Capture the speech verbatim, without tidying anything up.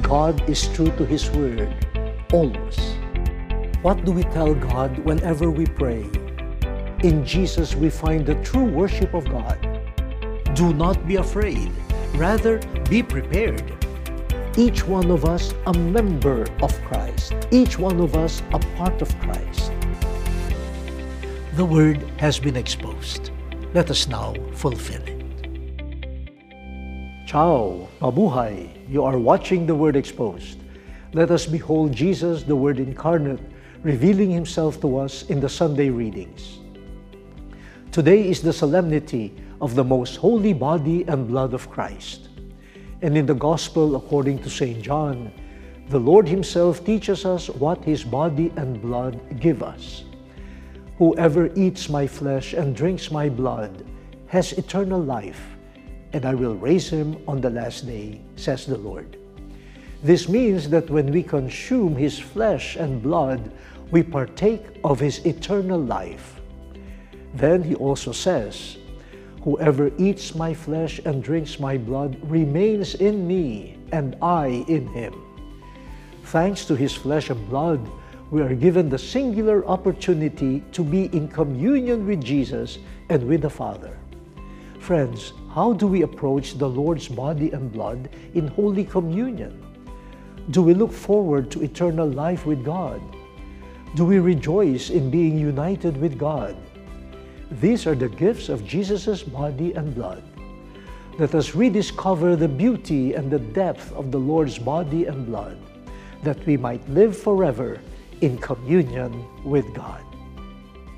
God is true to His word, always. What do we tell God whenever we pray? In Jesus we find the true worship of God. Do not be afraid, rather be prepared. Each one of us a member of Christ, each one of us a part of Christ. The word has been exposed. Let us now fulfill it. Ciao, mabuhay! You are watching The Word Exposed. Let us behold Jesus, the Word incarnate, revealing Himself to us in the Sunday readings. Today is the solemnity of the most holy body and blood of Christ. And in the Gospel according to Saint John, the Lord Himself teaches us what His body and blood give us. Whoever eats my flesh and drinks my blood has eternal life, and I will raise him on the last day, says the Lord. This means that when we consume His flesh and blood, we partake of His eternal life. Then He also says, whoever eats my flesh and drinks my blood remains in me, and I in him. Thanks to His flesh and blood, we are given the singular opportunity to be in communion with Jesus and with the Father. Friends, how do we approach the Lord's body and blood in Holy Communion? Do we look forward to eternal life with God? Do we rejoice in being united with God? These are the gifts of Jesus' body and blood. Let us rediscover the beauty and the depth of the Lord's body and blood, that we might live forever in communion with God.